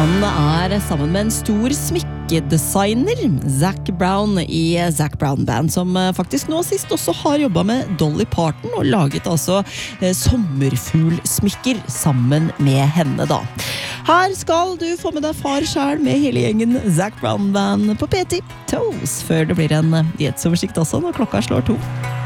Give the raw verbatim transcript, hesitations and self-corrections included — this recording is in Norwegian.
Han er sammen med en stor smykkedesigner, Zac Brown, i Zac Brown Band, som faktisk nå sist også har jobbet med Dolly Parton og laget altså eh, sommerfuglsmykker sammen med henne da. Her skal du få med deg far selv med hele gjengen Zac Brown Band på P ti Toes, før det blir en nyhetsoversikt også når klokka slår to.